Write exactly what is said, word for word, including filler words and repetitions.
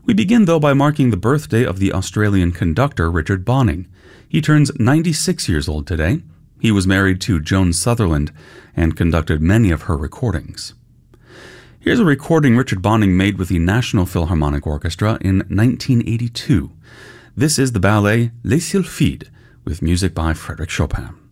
We begin, though, by marking the birthday of the Australian conductor Richard Bonning. He turns ninety-six years old today. He was married to Joan Sutherland and conducted many of her recordings. Here's a recording Richard Bonning made with the National Philharmonic Orchestra in nineteen eighty-two. This is the ballet Les Sylphides, with music by Frédéric Chopin.